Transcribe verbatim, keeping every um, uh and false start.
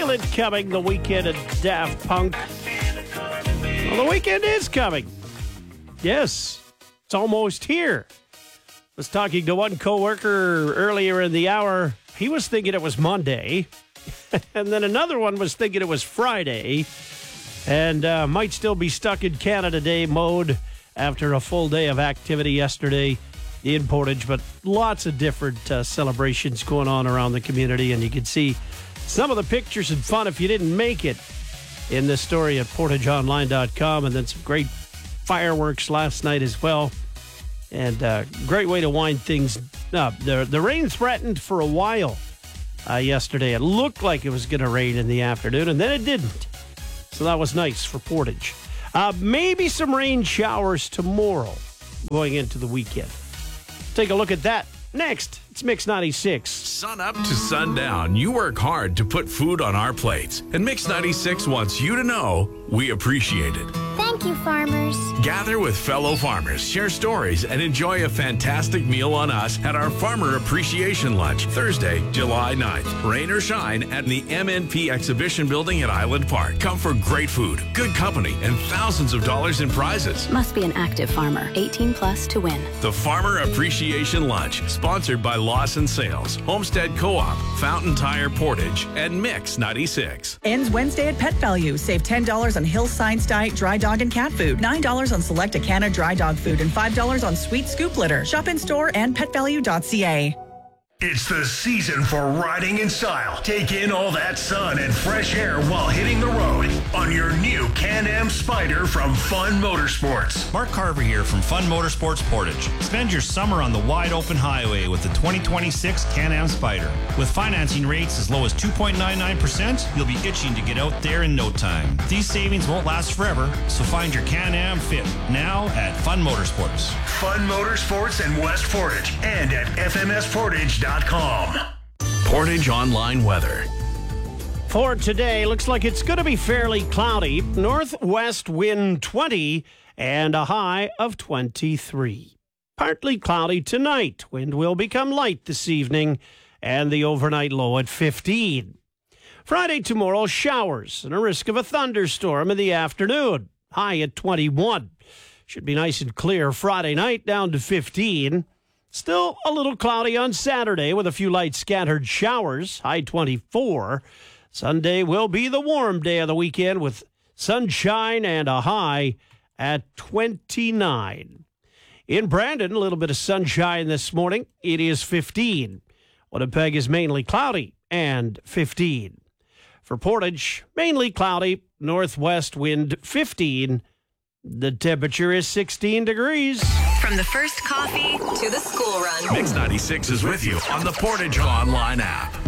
feel it coming, the weekend at Daft Punk. Well, the weekend is coming. Yes, it's almost here. I was talking to one coworker earlier in the hour. He was thinking it was Monday. And then another one was thinking it was Friday. And uh, might still be stuck in Canada Day mode after a full day of activity yesterday in Portage. But lots of different uh, celebrations going on around the community. And you can see some of the pictures and fun if you didn't make it in this story at portage online dot com. And then some great fireworks last night as well. And uh, great way to wind things up. The, the rain threatened for a while uh, yesterday. It looked like it was going to rain in the afternoon, and then it didn't. So that was nice for Portage. Uh, maybe some rain showers tomorrow going into the weekend. Take a look at that next. It's Mix ninety-six. Sun up to sundown, you work hard to put food on our plates. And Mix ninety-six wants you to know we appreciate it. Thank you, farmers. Gather with fellow farmers, share stories, and enjoy a fantastic meal on us at our Farmer Appreciation Lunch, Thursday, July ninth. Rain or shine at the M N P Exhibition Building at Island Park. Come for great food, good company, and thousands of dollars in prizes. Must be an active farmer, eighteen plus to win. The Farmer Appreciation Lunch, sponsored by Lawson Sales, Homestead Co-op, Fountain Tire Portage, and Mix ninety-six. Ends Wednesday at Pet Value. Save ten dollars on Hill Science Diet Dry Dog and Cat Food, nine dollars on select Acana Dry Dog Food, and five dollars on Sweet Scoop Litter. Shop in store and pet value dot c a. It's the season for riding in style. Take in all that sun and fresh air while hitting the road on your new Can-Am Spyder from Fun Motorsports. Mark Carver here from Fun Motorsports Portage. Spend your summer on the wide open highway with the twenty twenty-six Can-Am Spyder. With financing rates as low as two point nine nine percent, you'll be itching to get out there in no time. These savings won't last forever, so find your Can-Am fit now at Fun Motorsports. Fun Motorsports in West Portage and at f m s portage dot com. Portage Online Weather. For today, looks like it's going to be fairly cloudy. Northwest wind twenty and a high of twenty-three. Partly cloudy tonight. Wind will become light this evening and the overnight low at fifteen. Friday, tomorrow, showers and a risk of a thunderstorm in the afternoon. High at twenty-one. Should be nice and clear Friday night down to fifteen. Still a little cloudy on Saturday with a few light scattered showers, high twenty-four. Sunday will be the warm day of the weekend with sunshine and a high at twenty-nine. In Brandon, a little bit of sunshine this morning. It is fifteen. Winnipeg is mainly cloudy and fifteen. For Portage, mainly cloudy, northwest wind fifteen. The temperature is sixteen degrees. From the first coffee to the school run. Mix ninety-six is with you on the Portage Online app.